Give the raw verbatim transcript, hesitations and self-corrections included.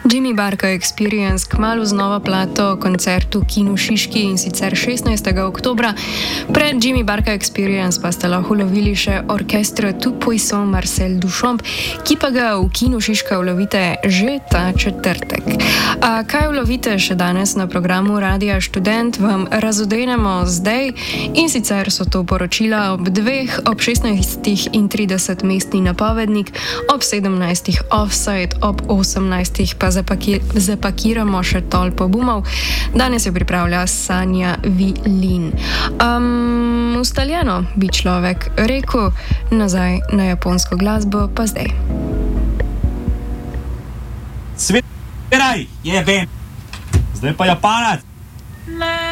Jimmy Barka Experience kmalu znova plato koncertu Kinu Šiški in sicer šestnajstega oktobra. Pred Jimmy Barka Experience pa ste lahko lovili še orkestra Tout Puissant Marcel Duchamp, ki pa ga v Kinu Šiška ulovite že ta četrtek. A kaj ulovite še danes na programu Radia Študent, vam razodenemo zdaj, in sicer so to poročila ob dveh, ob šestnajstih in trideset mestni napovednik, ob sedemnajstih offside, ob osemnajstih pa zapaki, zapakiramo še toliko bumov. Danes jo pripravlja Sanja Vilin. Um, ustaljeno bi človek rekel, nazaj na japonsko glasbo pa zdaj. Sviraj, jebem! Zdaj pa Japanac!